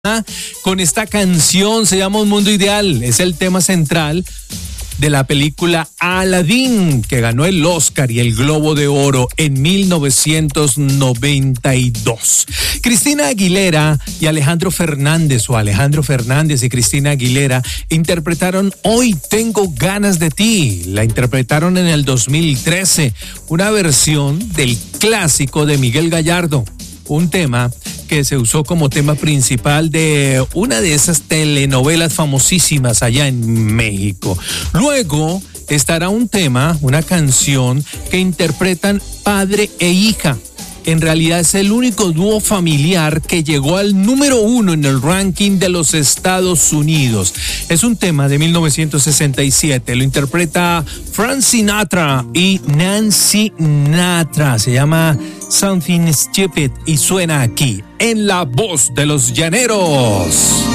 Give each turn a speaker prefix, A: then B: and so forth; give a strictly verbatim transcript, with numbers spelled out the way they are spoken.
A: con esta canción, se llama Un Mundo Ideal, es el tema central de la película Aladdin, que ganó el Oscar y el Globo de Oro en mil novecientos noventa y dos. Cristina Aguilera y Alejandro Fernández, o Alejandro Fernández y Cristina Aguilera, interpretaron Hoy Tengo Ganas de Ti. La interpretaron en el dos mil trece, una versión del clásico de Miguel Gallardo, un tema que se usó como tema principal de una de esas telenovelas famosísimas allá en México. Luego estará un tema, una canción que interpretan padre e hija. En realidad es el único dúo familiar que llegó al número uno en el ranking de los Estados Unidos. Es un tema de mil novecientos sesenta y siete. Lo interpreta Frank Sinatra y Nancy Sinatra. Se llama Something Stupid y suena aquí en La Voz de los Llaneros.